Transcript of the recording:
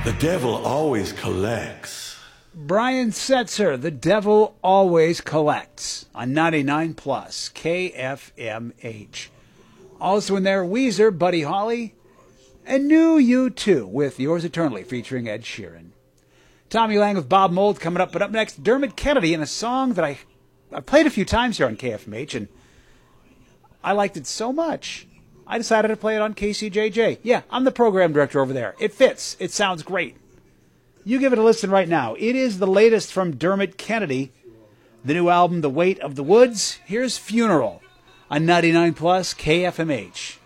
The devil always collects. Brian Setzer, The Devil Always Collects on 99 Plus KFMH. Also in there, Weezer, Buddy Holly, and New U2 with Yours Eternally featuring Ed Sheeran. Tommy Lang with Bob Mould coming up, but up next, Dermot Kennedy in a song that I played a few times here on KFMH, and I liked it so much, I decided to play it on KCJJ. Yeah, I'm the program director over there. It fits. It sounds great. You give it a listen right now. It is the latest from Dermot Kennedy, the new album, The Weight of the Woods. Here's Funeral on 99 Plus KFMH.